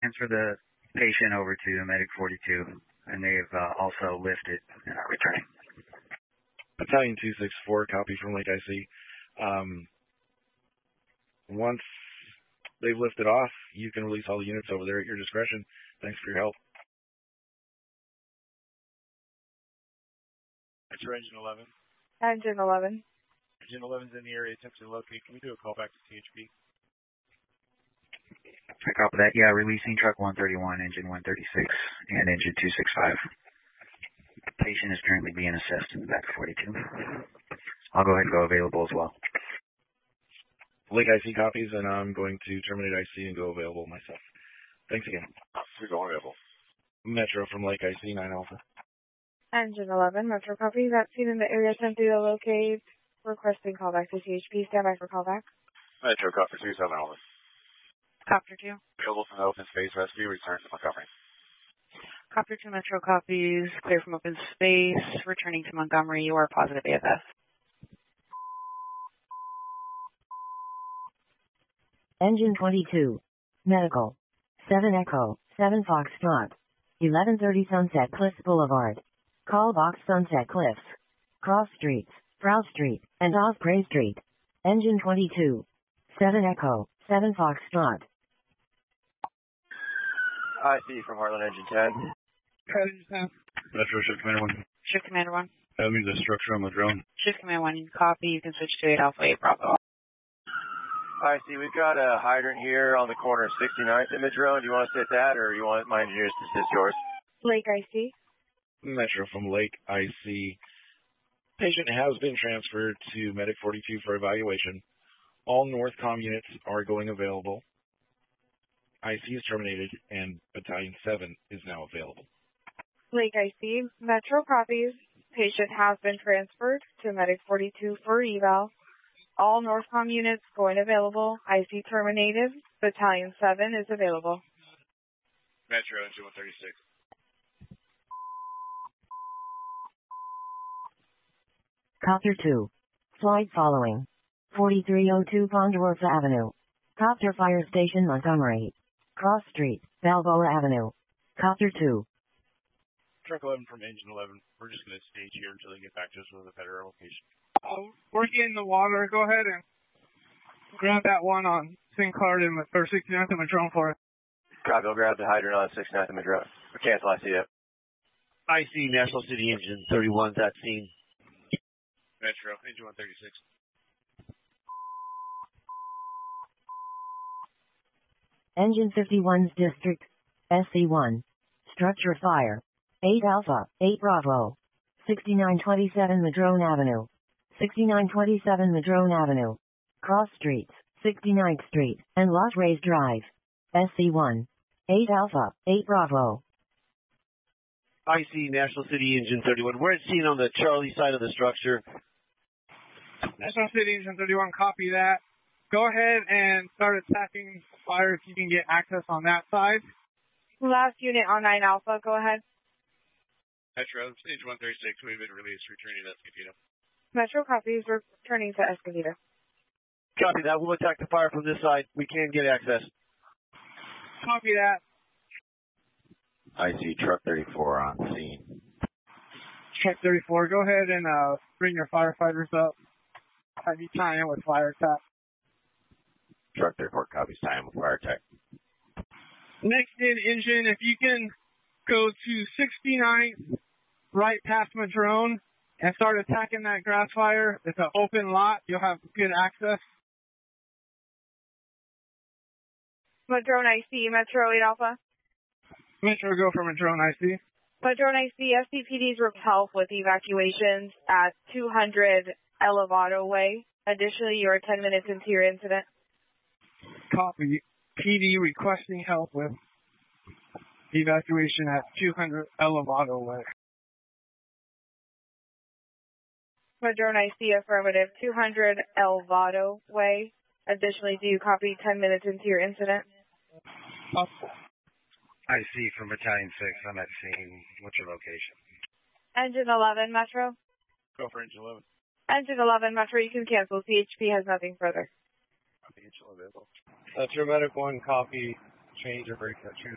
transfer the patient over to Medic 42, and they've also lifted and are returning. Battalion 264, copy from Lake IC. Once they've lifted off, you can release all the units over there at your discretion. Thanks for your help. That's your Engine 11. Engine 11. Engine 11's in the area, attempting to locate. Can we do a call back to CHP? I copy that. Yeah, releasing truck 131, engine 136, and engine 265. Patient is currently being assessed in the back 42. I'll go ahead and go available as well. Lake IC copies, and I'm going to terminate IC and go available myself. Thanks again. We're going available. Metro from Lake IC, 9 Alpha. Engine 11, Metro copy. That scene in the area attempting to locate. Requesting callback to CHP. Stand by for callback. Metro, copy 27 Alpha. Copter 2. Available from the open space rescue. Return to Montgomery. Copter 2 Metro copies. Clear from open space. Returning to Montgomery. You are positive AFS. Engine 22. Medical. 7 Echo. 7 Foxtrot. 1130 Sunset Cliffs Boulevard. Call box Sunset Cliffs. Cross Streets. Prow Street, and Osprey Street. Engine 22. 7 Echo, 7 Foxtrot. IC from Heartland Engine 10. Engine 10. Metro, Shift Commander 1. Shift Commander 1. Tell me the structure on the drone. Shift Commander 1, you copy. You can switch to 8 Alpha 8 Bravo. IC, we've got a hydrant here on the corner of 69th and Madrone. Do you want to sit that, or you want my engineers to assist yours? Lake IC. Metro from Lake IC. Patient has been transferred to Medic 42 for evaluation. All Northcom units are going available. IC is terminated, and Battalion 7 is now available. Lake IC, Metro copies. Patient has been transferred to Medic 42 for eval. All Northcom units going available. IC terminated. Battalion 7 is available. Metro, Engine 136. Copter 2. Flight following. 4302 Ponderosa Avenue. Copter Fire Station Montgomery. Cross Street, Balboa Avenue. Copter 2. Truck 11 from Engine 11. We're just going to stage here until they get back to us with a better location. We're getting the water. Go ahead and grab that one on Sinclair and 69th and Madrone for it. Copy, I'll grab the hydrant on 69th and Madrone. Cancel, I see it. IC, National City Engine 31's at scene. Metro, Engine 136. Engine 51's District. SC1. Structure fire. 8 Alpha, 8 Bravo. 6927 Madrone Avenue. 6927 Madrone Avenue. Cross Streets, 69th Street, and Los Reyes Drive. SC1. 8 Alpha, 8 Bravo. IC, National City Engine 31. We're at scene on the Charlie side of the structure. National City Engine 31, copy that. Go ahead and start attacking fire if you can get access on that side. Last unit on 9 Alpha, go ahead. Metro, Engine 136, we've been released, returning to Escondido. Metro copies, returning to Escondido. Copy that. We'll attack the fire from this side. We can get access. Copy that. IC Truck 34 on scene. Truck 34, go ahead and bring your firefighters up. Have you tie in with fire attack. Truck 34 copies, time with fire attack. Next in engine, if you can go to 69th, right past Madrone, and start attacking that grass fire. It's an open lot. You'll have good access. Madrone IC, Metro 8 Alpha. Metro, go for Madrone IC. Madrone IC, SCPD's help with evacuations at 200 Elevado Way. Additionally, you are 10 minutes into your incident. Copy. PD requesting help with evacuation at 200 Elevado Way. Madrone IC, affirmative, 200 Elevado Way. Additionally, do you copy 10 minutes into your incident? IC from Battalion 6. I'm at scene. What's your location? Engine 11, Metro. Go for Engine 11. Engine 11, Metro, you can cancel. CHP has nothing further. Copy, Engine 11. That's your medic 1, copy, change or break that.